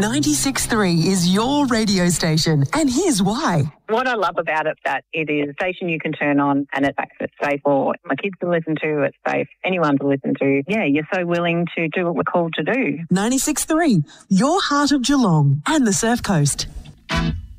96.3 is your radio station, and here's why. What I love about it is that it is a station you can turn on and it's safe for my kids to listen to, it's safe for anyone to listen to. Yeah, you're so willing to do what we're called to do. 96.3, your heart of Geelong and the Surf Coast.